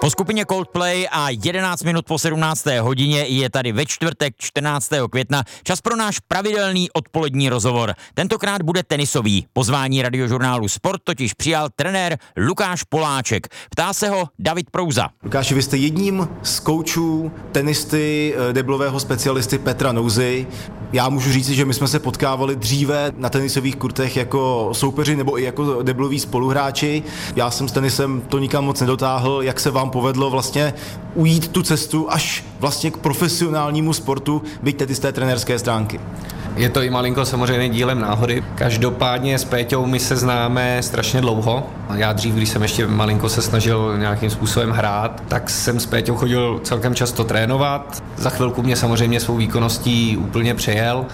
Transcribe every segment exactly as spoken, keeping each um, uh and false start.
Po skupině Coldplay a jedenáct minut po sedmnácté hodině je tady ve čtvrtek čtrnáctého května čas pro náš pravidelný odpolední rozhovor. Tentokrát bude tenisový. Pozvání radiožurnálu Sport totiž přijal trenér Lukáš Poláček. Ptá se ho David Prouza. Lukáši, vy jste jedním z koučů tenisty, deblového specialisty Petra Nouzy. Já můžu říct, že my jsme se potkávali dříve na tenisových kurtech jako soupeři nebo i jako debloví spoluhráči. Já jsem s tenisem to nikam moc nedotáhl. Jak se vám povedlo vlastně ujít tu cestu až vlastně k profesionálnímu sportu, byť tedy z té trenérské stránky? Je to i malinko samozřejmě dílem náhody. Každopádně s Péťou my se známe strašně dlouho. Já dřív, když jsem ještě malinko se snažil nějakým způsobem hrát, tak jsem s Péťou chodil celkem často trénovat. Za chvilku mě samozřejmě svou výkonností úplně přejel,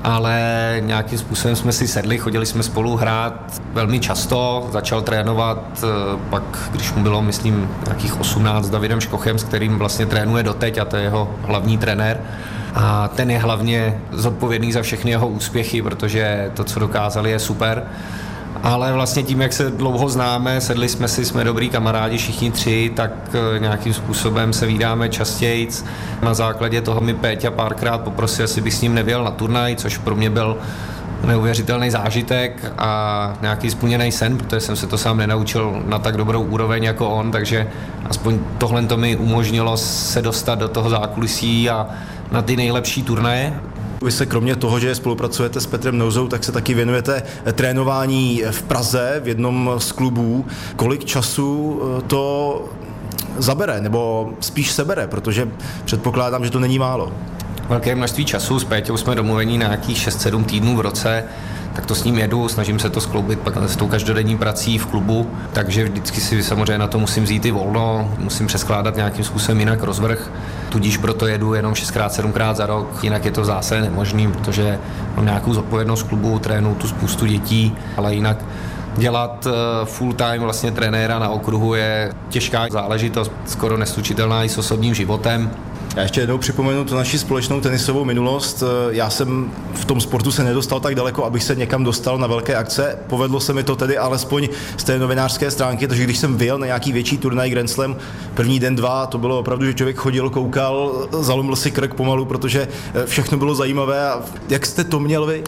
ale nějakým způsobem jsme si sedli, chodili jsme spolu hrát velmi často, začal trénovat pak, když mu bylo, myslím, nějakých osmnáct s Davidem Škochem, s kterým vlastně trénuje doteď a to je jeho hlavní trenér. A ten je hlavně zodpovědný za všechny jeho úspěchy, protože to, co dokázali, je super. Ale vlastně tím, jak se dlouho známe, sedli jsme si, jsme dobrý kamarádi všichni tři, tak nějakým způsobem se vídáme častějc. Na základě toho mi Péťa párkrát poprosil, jestli bych s ním nevěl na turnaj, což pro mě byl neuvěřitelný zážitek a nějaký splněný sen, protože jsem se to sám nenaučil na tak dobrou úroveň jako on, takže aspoň tohle to mi umožnilo se dostat do toho zákulisí a na ty nejlepší turnaje. Vy se kromě toho, že spolupracujete s Petrem Nouzou, tak se taky věnujete trénování v Praze v jednom z klubů. Kolik času to zabere, nebo spíš sebere, protože předpokládám, že to není málo. Velké množství času, s Péťou jsme domluvení na nějakých šest sedm týdnů v roce, tak to s ním jedu, snažím se to skloubit pak s tou každodenní prací v klubu, takže vždycky si samozřejmě na to musím vzít i volno, musím přeskládat nějakým způsobem jinak rozvrh, tudíž proto jedu jenom šestkrát, sedmkrát za rok, jinak je to v zásadě nemožný, protože mám nějakou zodpovědnost klubu, trénuju tu spoustu dětí, ale jinak dělat full time vlastně trenéra na okruhu je těžká záležitost, skoro neslučitelná i s osobním životem. Já ještě jednou připomenu tu naši společnou tenisovou minulost. Já jsem v tom sportu se nedostal tak daleko, abych se někam dostal na velké akce. Povedlo se mi to tedy alespoň z té novinářské stránky, takže když jsem vyjel na nějaký větší turnaj Grand Slam, první den, dva, to bylo opravdu, že člověk chodil, koukal, zalomil si krk pomalu, protože všechno bylo zajímavé. A jak jste to měl vy?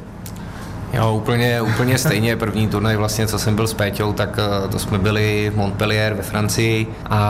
Jo, úplně, úplně stejně. První turnaj vlastně, co jsem byl s Péťou, tak to jsme byli v Montpellier ve Francii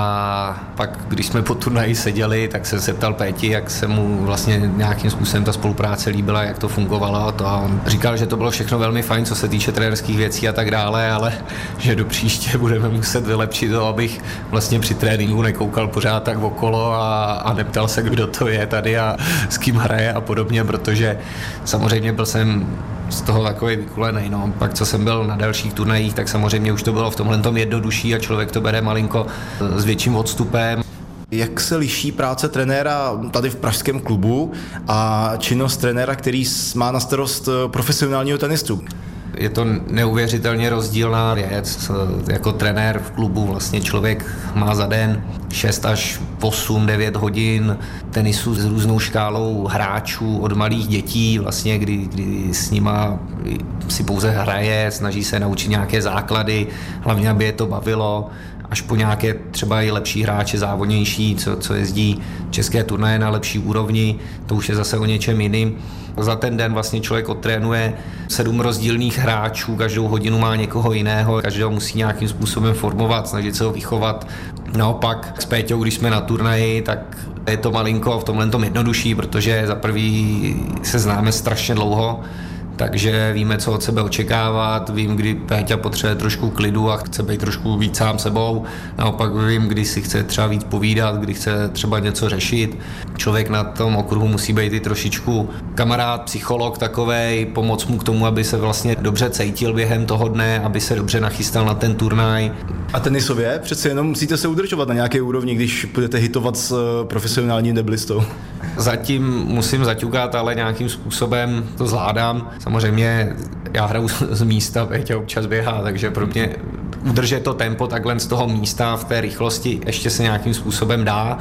a pak, když jsme po turnaji seděli, tak jsem se ptal Péti, jak se mu vlastně nějakým způsobem ta spolupráce líbila, jak to fungovalo a to a on říkal, že to bylo všechno velmi fajn, co se týče trenérských věcí a tak dále, ale že do příště budeme muset vylepšit to, abych vlastně při tréninku nekoukal pořád tak okolo a, a neptal se, kdo to je tady a s kým hraje a podobně, protože samozřejmě byl jsem z toho takový vykulený. No. Pak, co jsem byl na dalších turnajích, tak samozřejmě už to bylo v tomhle tom jednodušší a člověk to bere malinko s větším odstupem. Jak se liší práce trenéra tady v pražském klubu a činnost trenéra, který má na starost profesionálního tenistu? Je to neuvěřitelně rozdílná věc. Jako trenér v klubu vlastně člověk má za den šest až osm devět hodin tenisu s různou škálou hráčů od malých dětí, vlastně, kdy, kdy s nima si pouze hraje, snaží se naučit nějaké základy, hlavně aby je to bavilo, až po nějaké třeba i lepší hráče, závodnější, co, co jezdí české turnaje na lepší úrovni, to už je zase o něčem jiným. Za ten den vlastně člověk odtrénuje sedm rozdílných hráčů, každou hodinu má někoho jiného, každého musí nějakým způsobem formovat, snažit se ho vychovat. Naopak s Péťou, když jsme na turnaji, tak je to malinko v tomhle tom jednodušší, protože za prvý se známe strašně dlouho, takže víme, co od sebe očekávat, vím, kdy Péťa potřebuje trošku klidu a chce být trošku víc sám sebou, naopak vím, kdy si chce třeba víc povídat, kdy chce třeba něco řešit. Člověk na tom okruhu musí být i trošičku kamarád, psycholog takovej, pomoct mu k tomu, aby se vlastně dobře cítil během toho dne, aby se dobře nachystal na ten turnaj. A tenisově přece jenom musíte se udržovat na nějaké úrovni, když budete hitovat s profesionálním deblistou. Zatím musím zaťukat, ale nějakým způsobem to zvládám. Samozřejmě já hraju z místa, Péťa občas běhá, takže pro mě udržet to tempo takhle z toho místa v té rychlosti ještě se nějakým způsobem dá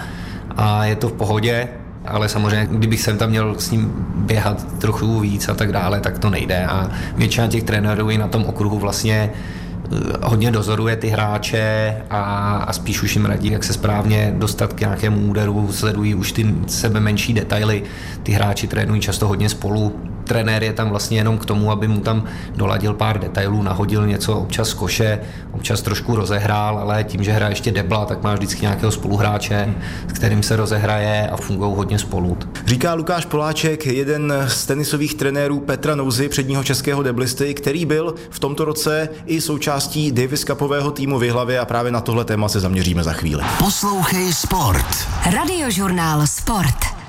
a je to v pohodě, ale samozřejmě, kdybych jsem tam měl s ním běhat trochu víc a tak dále, tak to nejde a většina těch trenérů i na tom okruhu vlastně hodně dozoruje ty hráče a, a spíš už jim radí, jak se správně dostat k nějakému úderu, sledují už ty sebe menší detaily, ty hráči trénují často hodně spolu. Trenér je tam vlastně jenom k tomu, aby mu tam doladil pár detailů, nahodil něco občas z koše, občas trošku rozehrál, ale tím, že hraje ještě debla, tak má vždycky nějakého spoluhráče, s kterým se rozehraje a fungují hodně spolu. Říká Lukáš Poláček, jeden z tenisových trenérů Petra Nouzy, předního českého deblisty, který byl v tomto roce i součástí Davis Cupového týmu v Jihlavě a právě na tohle téma se zaměříme za chvíli. Poslouchej Sport. Radiožurnál Sport.